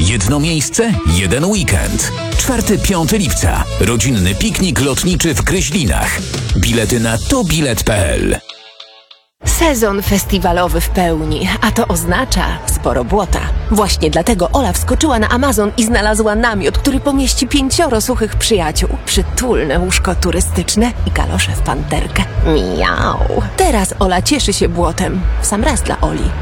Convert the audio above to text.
Jedno miejsce, jeden weekend. 4-5 lipca. Rodzinny piknik lotniczy w Kryźlinach. Bilety na tobilet.pl. Sezon festiwalowy w pełni, a to oznacza sporo błota. Właśnie dlatego Ola wskoczyła na Amazon i znalazła namiot, który pomieści 5 suchych przyjaciół. Przytulne łóżko turystyczne i kalosze w panterkę. Miau. Teraz Ola cieszy się błotem. W sam raz dla Oli.